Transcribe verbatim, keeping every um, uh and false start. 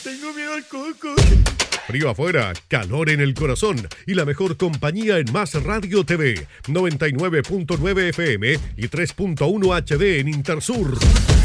Tengo miedo al coco. Frío afuera, calor en el corazón y la mejor compañía en Más Radio T V, noventa y nueve punto nueve F M y tres punto uno H D en Intersur.